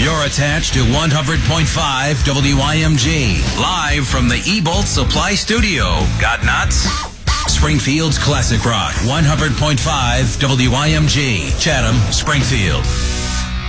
You're attached to 100.5 WIMG. Live from the Ebolt Supply Studio. Got nuts? Springfield's Classic Rock. 100.5 WIMG. Chatham, Springfield.